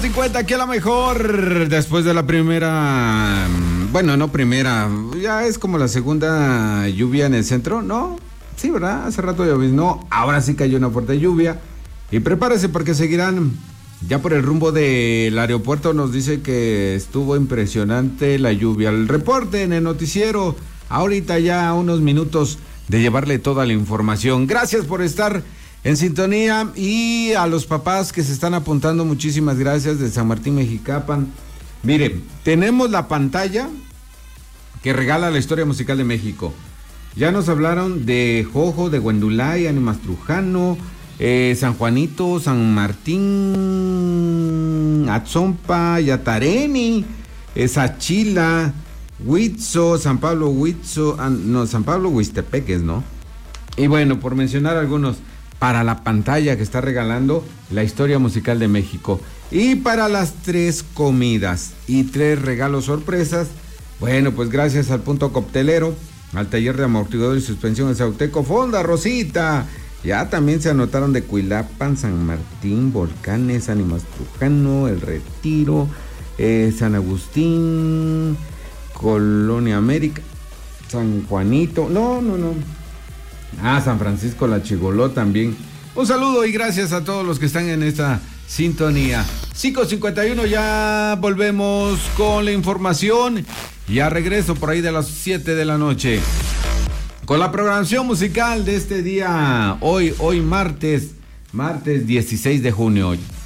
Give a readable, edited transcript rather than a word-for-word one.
50 aquí a la mejor, después de la primera, bueno, no primera, ya es como la segunda lluvia en el centro, ¿no? Sí, ¿verdad? Hace rato lloviznó, ahora sí cayó una fuerte lluvia. Y prepárese porque seguirán ya por el rumbo del aeropuerto. Nos dice que estuvo impresionante la lluvia. El reporte en el noticiero, ahorita ya a unos minutos de llevarle toda la información. Gracias por estar en sintonía, y a los papás que se están apuntando, muchísimas gracias, de San Martín Mexicapan. Mire, tenemos la pantalla que regala la historia musical de México. Ya nos hablaron de Jojo, de Huendulay, Ánimas Trujano, San Juanito, San Martín, Atzompa, Yatareni, Sachila, Huitzo, San Pablo Huitzo, San Pablo Huistepeques, ¿no? Y bueno, por mencionar algunos, para la pantalla que está regalando la historia musical de México. Y para las 3 comidas y 3 regalos sorpresas, bueno, pues gracias al Punto Coctelero, al taller de amortiguador y suspensión de Sauteco Fonda, Rosita. Ya también se anotaron de Cuilapan, San Martín, Volcanes, Ánimas Trujano, El Retiro, San Agustín, Colonia América, San Juanito, no. San Francisco La Chigoló también. Un saludo y gracias a todos los que están en esta sintonía. 5:51, ya volvemos con la información. Ya regreso por ahí de las 7 de la noche con la programación musical de este día, hoy martes 16 de junio.